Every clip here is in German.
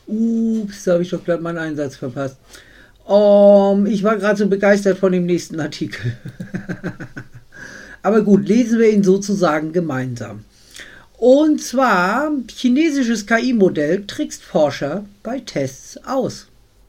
Ups, da habe ich doch gerade meinen Einsatz verpasst. Ich war gerade so begeistert von dem nächsten Artikel. Aber gut, lesen wir ihn sozusagen gemeinsam. Und zwar, chinesisches KI-Modell trickst Forscher bei Tests aus.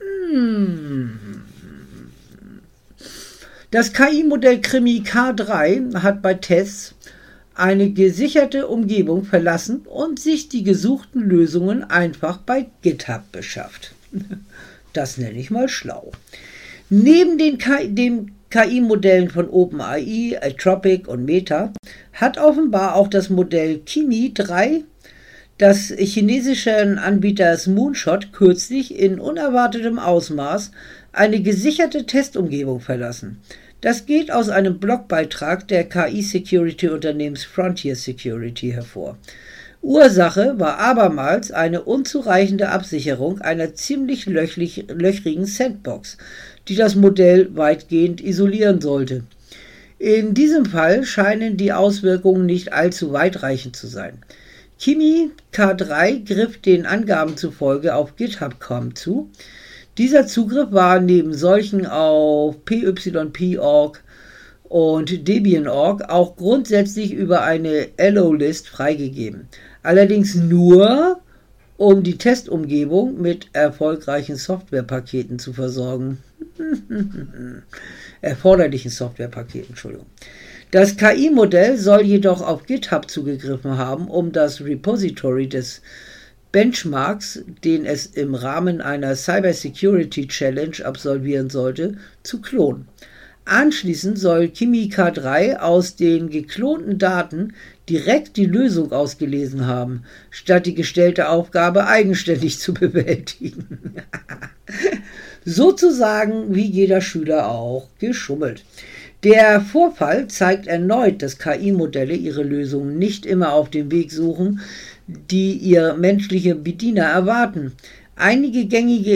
Das KI-Modell Krimi K3 hat bei Tests eine gesicherte Umgebung verlassen und sich die gesuchten Lösungen einfach bei GitHub beschafft. Das nenne ich mal schlau. Neben den KI-Modellen von OpenAI, Anthropic und Meta hat offenbar auch das Modell Kimi 3 des chinesischen Anbieters Moonshot kürzlich in unerwartetem Ausmaß eine gesicherte Testumgebung verlassen. Das geht aus einem Blogbeitrag der KI-Security-Unternehmens Frontier Security hervor. Ursache war abermals eine unzureichende Absicherung einer ziemlich löchrigen Sandbox, die das Modell weitgehend isolieren sollte. In diesem Fall scheinen die Auswirkungen nicht allzu weitreichend zu sein. Kimi K3 griff den Angaben zufolge auf GitHub.com zu. Dieser Zugriff war neben solchen auf PYP.org und Debian.org auch grundsätzlich über eine Allo-List freigegeben. Allerdings nur, um die Testumgebung mit erfolgreichen Softwarepaketen zu versorgen. Erforderlichen Softwarepaketen, Entschuldigung. Das KI-Modell soll jedoch auf GitHub zugegriffen haben, um das Repository des Benchmarks, den es im Rahmen einer Cybersecurity Challenge absolvieren sollte, zu klonen. Anschließend soll Kimi K3 aus den geklonten Daten direkt die Lösung ausgelesen haben, statt die gestellte Aufgabe eigenständig zu bewältigen. Sozusagen wie jeder Schüler auch geschummelt. Der Vorfall zeigt erneut, dass KI-Modelle ihre Lösungen nicht immer auf dem Weg suchen, die ihr menschliche Bediener erwarten. Einige gängige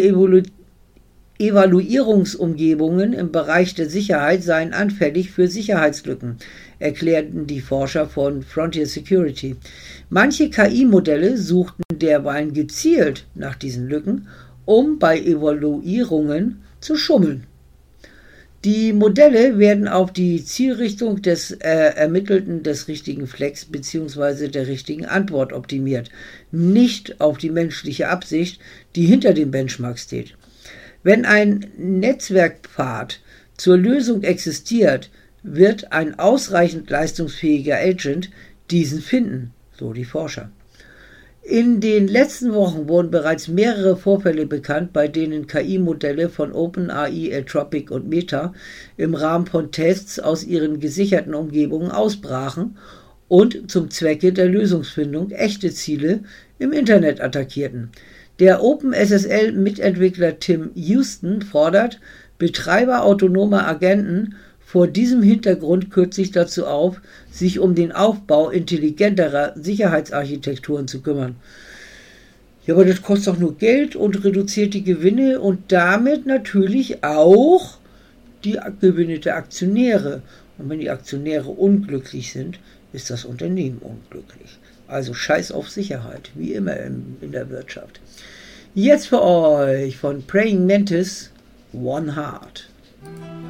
Evaluierungsumgebungen im Bereich der Sicherheit seien anfällig für Sicherheitslücken, erklärten die Forscher von Frontier Security. Manche KI-Modelle suchten derweil gezielt nach diesen Lücken, um bei Evaluierungen zu schummeln. Die Modelle werden auf die Zielrichtung des Ermittelten des richtigen Flecks bzw. der richtigen Antwort optimiert, nicht auf die menschliche Absicht, die hinter dem Benchmark steht. Wenn ein Netzwerkpfad zur Lösung existiert, wird ein ausreichend leistungsfähiger Agent diesen finden, so die Forscher. In den letzten Wochen wurden bereits mehrere Vorfälle bekannt, bei denen KI-Modelle von OpenAI, Anthropic und Meta im Rahmen von Tests aus ihren gesicherten Umgebungen ausbrachen und zum Zwecke der Lösungsfindung echte Ziele im Internet attackierten. Der OpenSSL-Mitentwickler Tim Houston fordert Betreiber autonomer Agenten vor diesem Hintergrund kürzlich dazu auf, sich um den Aufbau intelligenterer Sicherheitsarchitekturen zu kümmern. Ja, aber das kostet doch nur Geld und reduziert die Gewinne und damit natürlich auch die Gewinne der Aktionäre. Und wenn die Aktionäre unglücklich sind, ist das Unternehmen unglücklich. Also scheiß auf Sicherheit, wie immer in der Wirtschaft. Jetzt für euch von Praying Mantis, One Heart.